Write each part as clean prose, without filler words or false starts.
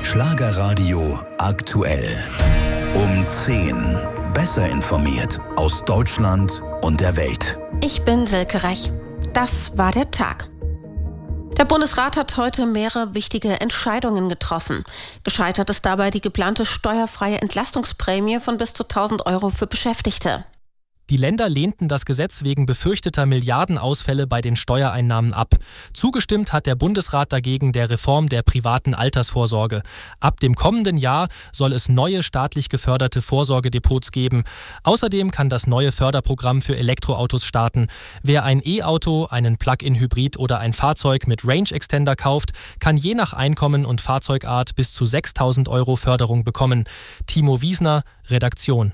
Schlagerradio aktuell. Um 10. Besser informiert aus Deutschland und der Welt. Ich bin Silke Rech. Das war der Tag. Der Bundesrat hat heute mehrere wichtige Entscheidungen getroffen. Gescheitert ist dabei die geplante steuerfreie Entlastungsprämie von bis zu 1.000 Euro für Beschäftigte. Die Länder lehnten das Gesetz wegen befürchteter Milliardenausfälle bei den Steuereinnahmen ab. Zugestimmt hat der Bundesrat dagegen der Reform der privaten Altersvorsorge. Ab dem kommenden Jahr soll es neue staatlich geförderte Vorsorgedepots geben. Außerdem kann das neue Förderprogramm für Elektroautos starten. Wer ein E-Auto, einen Plug-in-Hybrid oder ein Fahrzeug mit Range Extender kauft, kann je nach Einkommen und Fahrzeugart bis zu 6.000 Euro Förderung bekommen. Timo Wiesner, Redaktion.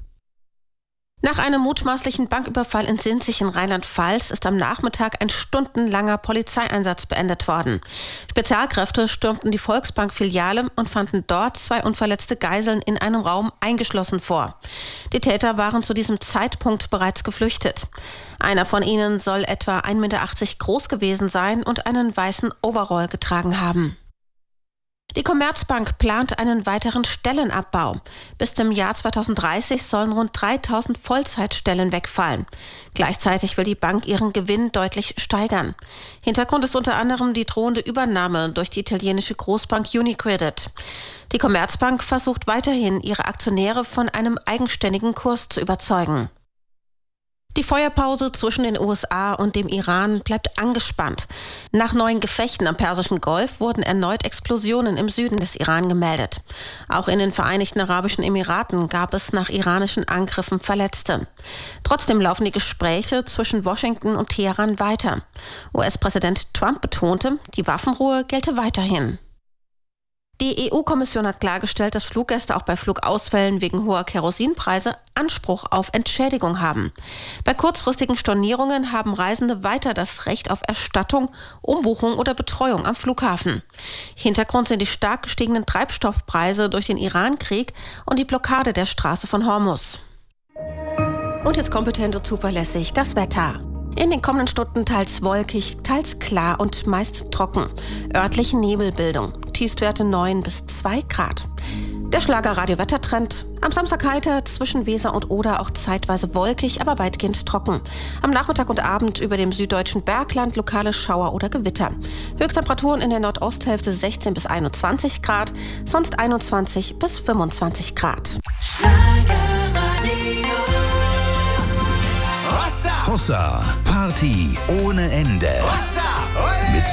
Nach einem mutmaßlichen Banküberfall in Sinzig in Rheinland-Pfalz ist am Nachmittag ein stundenlanger Polizeieinsatz beendet worden. Spezialkräfte stürmten die Volksbank-Filiale und fanden dort 2 unverletzte Geiseln in einem Raum eingeschlossen vor. Die Täter waren zu diesem Zeitpunkt bereits geflüchtet. Einer von ihnen soll etwa 1,80 Meter groß gewesen sein und einen weißen Overall getragen haben. Die Commerzbank plant einen weiteren Stellenabbau. Bis zum Jahr 2030 sollen rund 3.000 Vollzeitstellen wegfallen. Gleichzeitig will die Bank ihren Gewinn deutlich steigern. Hintergrund ist unter anderem die drohende Übernahme durch die italienische Großbank UniCredit. Die Commerzbank versucht weiterhin, ihre Aktionäre von einem eigenständigen Kurs zu überzeugen. Die Feuerpause zwischen den USA und dem Iran bleibt angespannt. Nach neuen Gefechten am Persischen Golf wurden erneut Explosionen im Süden des Iran gemeldet. Auch in den Vereinigten Arabischen Emiraten gab es nach iranischen Angriffen Verletzte. Trotzdem laufen die Gespräche zwischen Washington und Teheran weiter. US-Präsident Trump betonte, die Waffenruhe gelte weiterhin. Die EU-Kommission hat klargestellt, dass Fluggäste auch bei Flugausfällen wegen hoher Kerosinpreise Anspruch auf Entschädigung haben. Bei kurzfristigen Stornierungen haben Reisende weiter das Recht auf Erstattung, Umbuchung oder Betreuung am Flughafen. Hintergrund sind die stark gestiegenen Treibstoffpreise durch den Iran-Krieg und die Blockade der Straße von Hormuz. Und jetzt kompetent und zuverlässig das Wetter. In den kommenden Stunden teils wolkig, teils klar und meist trocken. Örtliche Nebelbildung. Tiefstwerte 9 bis 2 Grad. Der Schlager-Radio-Wettertrend. Am Samstag heiter, zwischen Weser und Oder auch zeitweise wolkig, aber weitgehend trocken. Am Nachmittag und Abend über dem süddeutschen Bergland lokale Schauer oder Gewitter. Höchsttemperaturen in der Nordosthälfte 16 bis 21 Grad, sonst 21 bis 25 Grad. Hossa, Party ohne Ende. Mit